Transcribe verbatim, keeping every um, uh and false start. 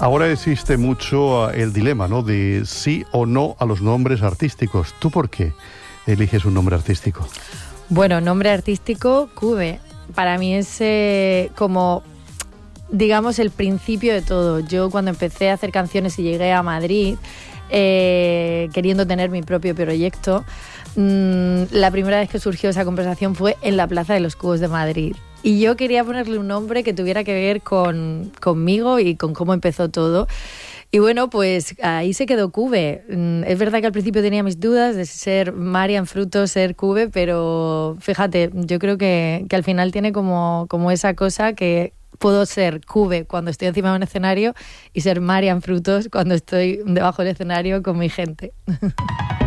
Ahora existe mucho el dilema, ¿no?, de sí o no a los nombres artísticos. ¿Tú por qué eliges un nombre artístico? Bueno, nombre artístico, Cube. Para mí es eh, como, digamos, el principio de todo. Yo cuando empecé a hacer canciones y llegué a Madrid, eh, queriendo tener mi propio proyecto, mmm, la primera vez que surgió esa conversación fue en la Plaza de los Cubos de Madrid. Y yo quería ponerle un nombre que tuviera que ver con, conmigo y con cómo empezó todo. Y bueno, pues ahí se quedó Cube. Es verdad que al principio tenía mis dudas de ser Marian Frutos, ser Cube, pero fíjate, yo creo que, que al final tiene como, como esa cosa que puedo ser Cube cuando estoy encima de un escenario y ser Marian Frutos cuando estoy debajo del escenario con mi gente.